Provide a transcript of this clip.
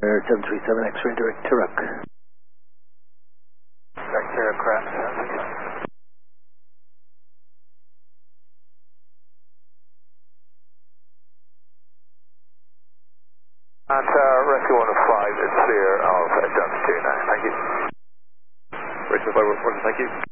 737 X-ray direct to Rook. Direct to Rook, correct. And rescue 105 is clear of Delta 2 now, thank you. Rescue 105, thank you.